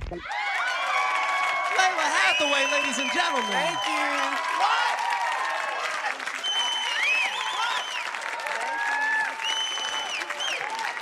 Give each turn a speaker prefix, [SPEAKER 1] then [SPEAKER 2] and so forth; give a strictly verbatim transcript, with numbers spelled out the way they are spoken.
[SPEAKER 1] Layla Hathaway, ladies and gentlemen.
[SPEAKER 2] Thank you.
[SPEAKER 1] What?